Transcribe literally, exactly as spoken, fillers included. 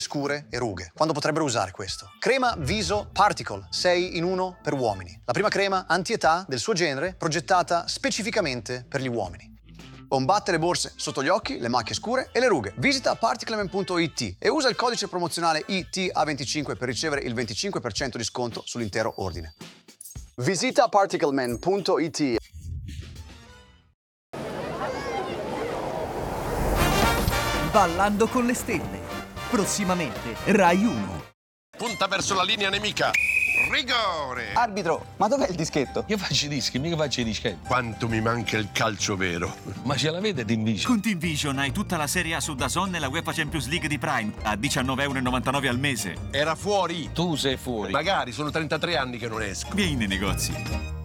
scure e rughe, quando potrebbero usare questo. Crema Viso Particle sei in uno per uomini. La prima crema anti-età del suo genere, progettata specificamente per gli uomini. Combatte le borse sotto gli occhi, le macchie scure e le rughe. Visita particleman punto it e usa il codice promozionale I T A venticinque per ricevere il venticinque per cento di sconto sull'intero ordine. Visita particleman punto it. Ballando con le stelle. Prossimamente Rai uno. Punta verso la linea nemica. Rigore! Arbitro, ma dov'è il dischetto? Io faccio i dischi, mica faccio i dischetti. Quanto mi manca il calcio vero. Ma ce l'avete TeamVision? Con TeamVision hai tutta la Serie A su DAZN e la UEFA Champions League di Prime a diciannove e novantanove euro al mese. Era fuori. Tu sei fuori. Magari, sono trentatré anni che non esco. Vieni nei negozi.